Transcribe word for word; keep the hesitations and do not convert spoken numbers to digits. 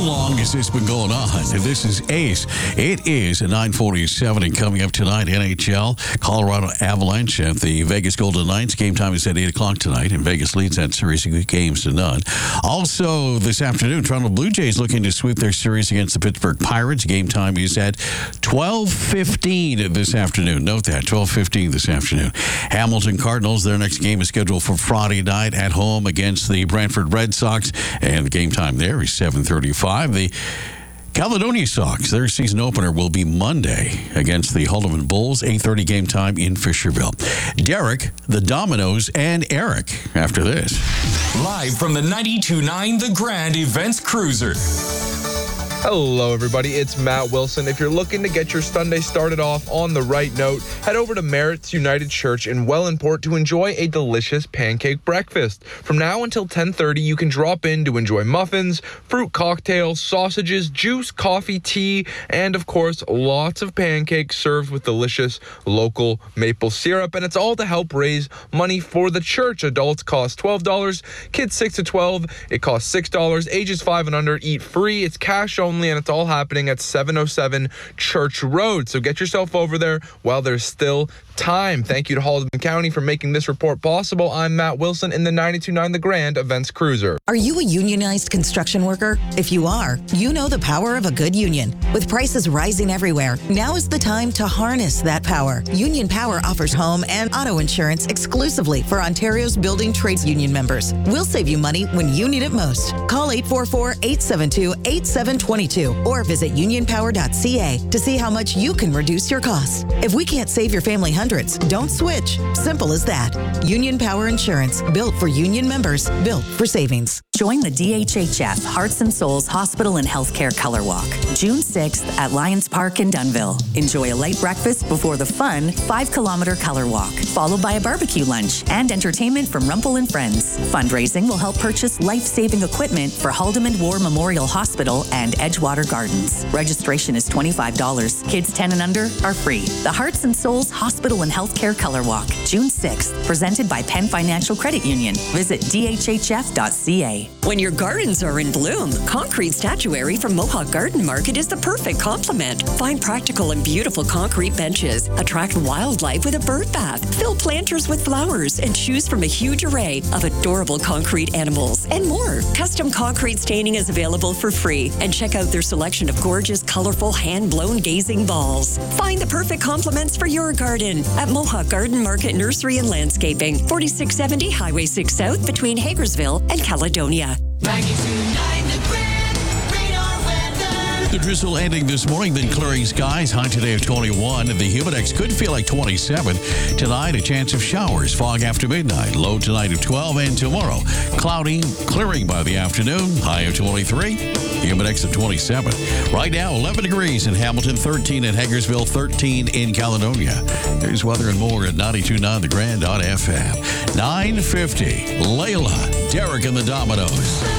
long has this been going on? This is Ace. It is at nine forty-seven, and coming up tonight, N H L, Colorado Avalanche at the Vegas Golden Knights. Game time is at eight o'clock tonight, and Vegas leads that series games to none. Also, this afternoon, Toronto Blue Jays looking to sweep their series against the Pittsburgh Pirates. Game time is at twelve fifteen this afternoon. Note that, twelve fifteen this afternoon. Hamilton Cardinals, their next game is scheduled for Friday night at home against the Brantford Red Sox, and the game time there is seven thirty-five. The Caledonia Sox, their season opener will be Monday against the Haldeman Bulls, eight thirty game time in Fisherville. Derek, the Dominoes, and Eric after this. Live from the ninety-two point nine The Grand Events Cruiser. Hello, everybody. It's Matt Wilson. If you're looking to get your Sunday started off on the right note, head over to Merritt's United Church in Wellandport to enjoy a delicious pancake breakfast. From now until ten thirty, you can drop in to enjoy muffins, fruit cocktails, sausages, juice, coffee, tea, and, of course, lots of pancakes served with delicious local maple syrup. And it's all to help raise money for the church. Adults cost twelve dollars, kids six to twelve, it costs six dollars. Ages five and under eat free. It's cash only. And it's all happening at seven oh seven Church Road. So get yourself over there while there's still time. Thank you to Haldeman County for making this report possible. I'm Matt Wilson in the ninety-two point nine The Grand Events Cruiser. Are you a unionized construction worker? If you are, you know the power of a good union. With prices rising everywhere, now is the time to harness that power. Union Power offers home and auto insurance exclusively for Ontario's building trades union members. We'll save you money when you need it most. Call eight four four, eight seven two, eight seven two two or visit union power dot c a to see how much you can reduce your costs. If we can't save your family hundreds, don't switch. Simple as that. Union Power Insurance, built for union members, built for savings. Join the D H H S Hearts and Souls Hospital and Healthcare Color Walk, June sixth at Lions Park in Dunnville. Enjoy a light breakfast before the fun five-kilometer color walk, followed by a barbecue lunch and entertainment from Rumpel and Friends. Fundraising will help purchase life-saving equipment for Haldeman War Memorial Hospital and Edgewater Gardens. Registration is twenty-five dollars. Kids ten and under are free. The Hearts and Souls Hospital and Healthcare Color Walk, June sixth, presented by Penn Financial Credit Union. Visit d h h f dot c a. When your gardens are in bloom, concrete statuary from Mohawk Garden Market is the perfect complement. Find practical and beautiful concrete benches, attract wildlife with a bird bath, fill planters with flowers, and choose from a huge array of adorable concrete animals and more. Custom concrete staining is available for free, and check out their selection of gorgeous, colorful, hand-blown gazing balls. Find the perfect complements for your garden at Mohawk Garden Market Nursery and Landscaping, forty-six seventy Highway six South between Hagersville and Caledonia. ninety-two point nine The Grand Radar Weather. The drizzle ending this morning, then clearing skies. High today of twenty-one. And the humidex could feel like twenty-seven. Tonight, a chance of showers. Fog after midnight. Low tonight of twelve. And tomorrow, cloudy, clearing by the afternoon. High of twenty-three. Humidex of twenty-seven. Right now, eleven degrees in Hamilton, thirteen in Hagersville, thirteen in Caledonia. There's weather and more at ninety-two point nine The Grand on F M. nine fifty. Layla, Derek and the Dominoes.